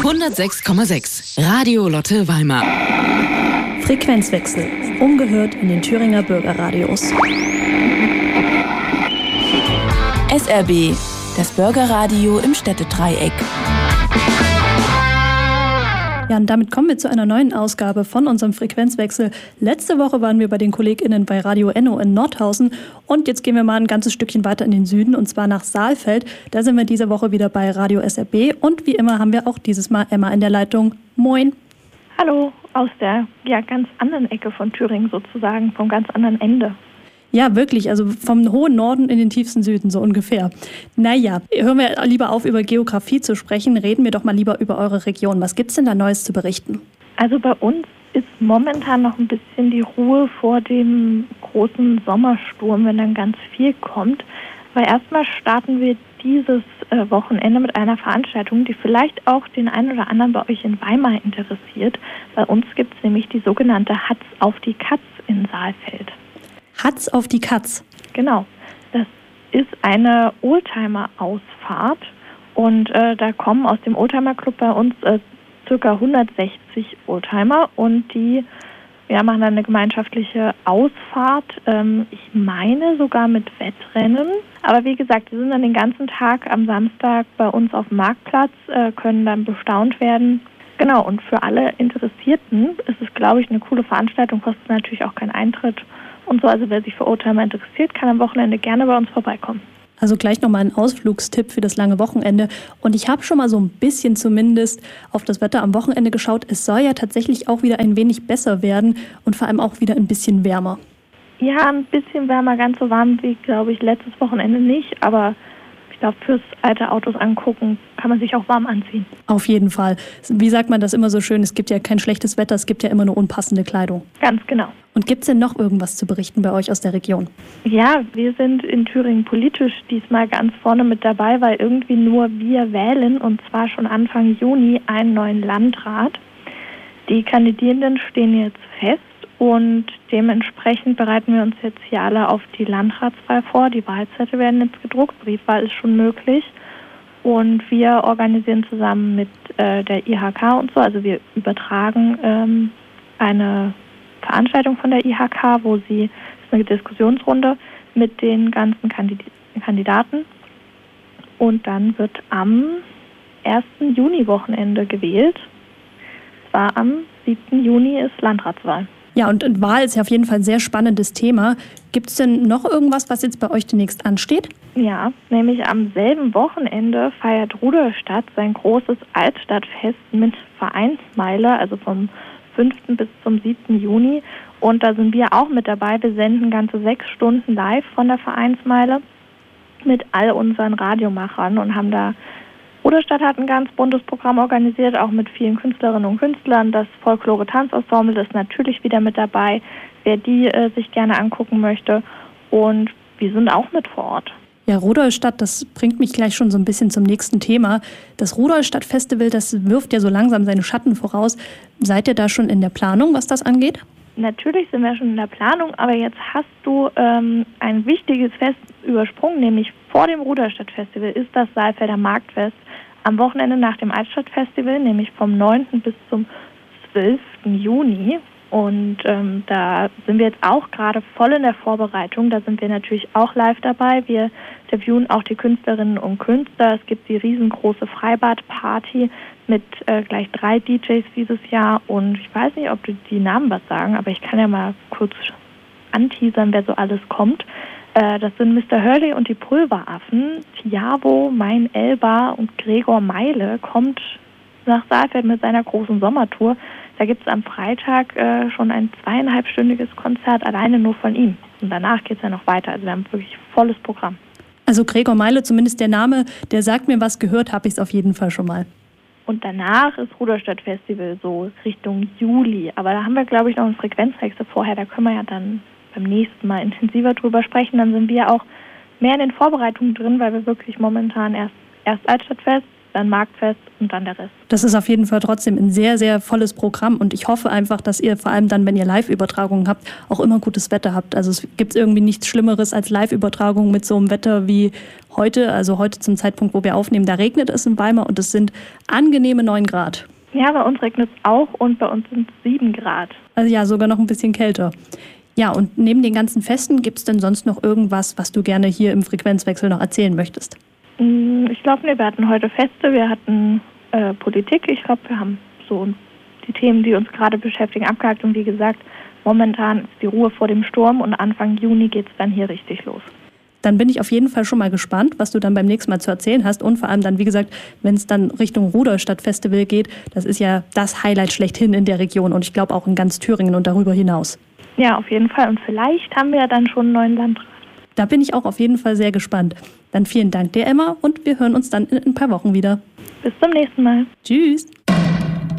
106,6 Radio Lotte Weimar. Frequenzwechsel. Ungehört in den Thüringer Bürgerradios. SRB, das Bürgerradio im Städtedreieck. Ja, und damit kommen wir zu einer neuen Ausgabe von unserem Frequenzwechsel. Letzte Woche waren wir bei den KollegInnen bei Radio Enno in Nordhausen und jetzt gehen wir mal ein ganzes Stückchen weiter in den Süden und zwar nach Saalfeld. Da sind wir diese Woche wieder bei Radio SRB und wie immer haben wir auch dieses Mal Emma in der Leitung. Moin! Hallo, aus der ganz anderen Ecke von Thüringen sozusagen, vom ganz anderen Ende. Ja, wirklich, also vom hohen Norden in den tiefsten Süden, so ungefähr. Naja, hören wir lieber auf, über Geografie zu sprechen, reden wir doch mal lieber über eure Region. Was gibt's denn da Neues zu berichten? Also bei uns ist momentan noch ein bisschen die Ruhe vor dem großen Sommersturm, wenn dann ganz viel kommt. Aber erstmal starten wir dieses Wochenende mit einer Veranstaltung, die vielleicht auch den einen oder anderen bei euch in Weimar interessiert. Bei uns gibt es nämlich die sogenannte Hatz auf die Katz in Saalfeld. Hatz auf die Katz. Genau, das ist eine Oldtimer-Ausfahrt und da kommen aus dem Oldtimer-Club bei uns ca. 160 Oldtimer und die machen dann eine gemeinschaftliche Ausfahrt, ich meine sogar mit Wettrennen. Aber wie gesagt, wir sind dann den ganzen Tag am Samstag bei uns auf dem Marktplatz, können dann bestaunt werden. Genau, und für alle Interessierten ist es, glaube ich, eine coole Veranstaltung, kostet natürlich auch keinen Eintritt. Und so, also wer sich für Oldtimer interessiert, kann am Wochenende gerne bei uns vorbeikommen. Also gleich nochmal ein Ausflugstipp für das lange Wochenende. Und ich habe schon mal so ein bisschen zumindest auf das Wetter am Wochenende geschaut. Es soll ja tatsächlich auch wieder ein wenig besser werden und vor allem auch wieder ein bisschen wärmer. Ja, ein bisschen wärmer, ganz so warm wie, glaube ich, letztes Wochenende nicht. Aber ich glaube, fürs alte Autos angucken kann man sich auch warm anziehen. Auf jeden Fall. Wie sagt man das immer so schön? Es gibt ja kein schlechtes Wetter, es gibt ja immer nur unpassende Kleidung. Ganz genau. Und gibt es denn noch irgendwas zu berichten bei euch aus der Region? Ja, wir sind in Thüringen politisch diesmal ganz vorne mit dabei, weil irgendwie nur wir wählen und zwar schon Anfang Juni einen neuen Landrat. Die Kandidierenden stehen jetzt fest und dementsprechend bereiten wir uns jetzt hier alle auf die Landratswahl vor. Die Wahlzettel werden jetzt gedruckt, Briefwahl ist schon möglich und wir organisieren zusammen mit der IHK und so, also wir übertragen eine Veranstaltung von der IHK, wo sie, das ist eine Diskussionsrunde mit den ganzen Kandidaten und dann wird am 1. Juni-Wochenende gewählt. Zwar am 7. Juni ist Landratswahl. Ja, und Wahl ist ja auf jeden Fall ein sehr spannendes Thema. Gibt es denn noch irgendwas, was jetzt bei euch demnächst ansteht? Ja, nämlich am selben Wochenende feiert Rudolstadt sein großes Altstadtfest mit Vereinsmeile, also vom 5. bis zum 7. Juni. Und da sind wir auch mit dabei. Wir senden ganze 6 Stunden live von der Vereinsmeile mit all unseren Radiomachern und haben da, Rudolstadt hat ein ganz buntes Programm organisiert, auch mit vielen Künstlerinnen und Künstlern. Das Folklore-Tanzensemble ist natürlich wieder mit dabei, wer die sich gerne angucken möchte. Und wir sind auch mit vor Ort. Ja, Rudolstadt, das bringt mich gleich schon so ein bisschen zum nächsten Thema. Das Rudolstadt-Festival, das wirft ja so langsam seine Schatten voraus. Seid ihr da schon in der Planung, was das angeht? Natürlich sind wir schon in der Planung, aber jetzt hast du ein wichtiges Fest übersprungen, nämlich vor dem Rudolstadt-Festival ist das Saalfelder Marktfest am Wochenende nach dem Altstadtfestival, nämlich vom 9. bis zum 12. Juni. Und da sind wir jetzt auch gerade voll in der Vorbereitung. Da sind wir natürlich auch live dabei. Wir interviewen auch die Künstlerinnen und Künstler. Es gibt die riesengroße Freibad-Party mit gleich 3 DJs dieses Jahr. Und ich weiß nicht, ob die Namen was sagen, aber ich kann ja mal kurz anteasern, wer so alles kommt. Das sind Mr. Hurley und die Pulveraffen. Tiavo, Mein Elba und Gregor Meile kommt nach Saalfeld mit seiner großen Sommertour. Da gibt es am Freitag schon ein 2,5-stündiges Konzert alleine nur von ihm. Und danach geht es ja noch weiter. Also wir haben wirklich volles Programm. Also Gregor Meile, zumindest der Name, der sagt mir was, gehört habe ich es auf jeden Fall schon mal. Und danach ist Rudolstadt-Festival so Richtung Juli. Aber da haben wir, glaube ich, noch einen Frequenzwechsel vorher. Da können wir ja dann beim nächsten Mal intensiver drüber sprechen. Dann sind wir auch mehr in den Vorbereitungen drin, weil wir wirklich momentan erst Altstadtfest, dann Marktfest und dann der Rest. Das ist auf jeden Fall trotzdem ein sehr, sehr volles Programm und ich hoffe einfach, dass ihr vor allem dann, wenn ihr Live-Übertragungen habt, auch immer gutes Wetter habt. Also es gibt irgendwie nichts Schlimmeres als Live-Übertragungen mit so einem Wetter wie heute. Also heute zum Zeitpunkt, wo wir aufnehmen, da regnet es in Weimar und es sind angenehme 9 Grad. Ja, bei uns regnet es auch und bei uns sind es 7 Grad. Also ja, sogar noch ein bisschen kälter. Ja, und neben den ganzen Festen, gibt es denn sonst noch irgendwas, was du gerne hier im Frequenzwechsel noch erzählen möchtest? Ich glaube, wir hatten heute Feste, wir hatten Politik. Ich glaube, wir haben so die Themen, die uns gerade beschäftigen, abgehakt. Und wie gesagt, momentan ist die Ruhe vor dem Sturm und Anfang Juni geht es dann hier richtig los. Dann bin ich auf jeden Fall schon mal gespannt, was du dann beim nächsten Mal zu erzählen hast. Und vor allem dann, wie gesagt, wenn es dann Richtung Rudolstadt-Festival geht, das ist ja das Highlight schlechthin in der Region und ich glaube auch in ganz Thüringen und darüber hinaus. Ja, auf jeden Fall. Und vielleicht haben wir ja dann schon einen neuen Landrat. Da bin ich auch auf jeden Fall sehr gespannt. Dann vielen Dank dir, Emma, und wir hören uns dann in ein paar Wochen wieder. Bis zum nächsten Mal. Tschüss.